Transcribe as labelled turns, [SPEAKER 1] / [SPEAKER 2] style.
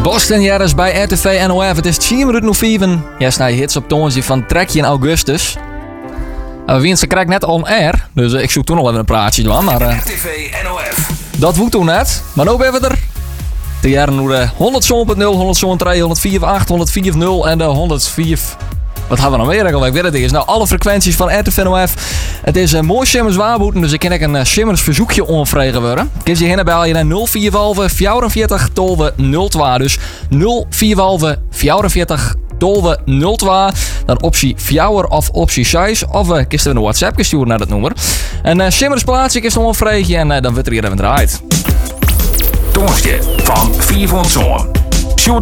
[SPEAKER 1] Boston Jarres bij RTV NOF. Het is 10 minuten nog 5. Ja, snij hits op tonsje van trekje in augustus. We winsten krijg net on air, dus ik zoek toen nog even een praatje doen. Maar
[SPEAKER 2] RTV NOF.
[SPEAKER 1] dat woedt toen net. Maar nu ben we er. De jaren nu de 100.0, 103, 104.8, 104.0 en de 104. Wat hebben we nog meer? Ik weet het niet. Nou, alle frequenties van RTV NOF. Het is een mooi Simmers waarboeten, dus ik kan een Simmers verzoekje onvregen worden. Kies je heen bel je naar 04 44 12 02. Dus 04 44 12 02. Dan optie 4 of optie 6. Of kies er een WhatsApp sturen naar dat nummer. En Simmers plaatsje is nog onvregen en dan wordt er hier even draait.
[SPEAKER 2] Tongstje van 4 van Zoon.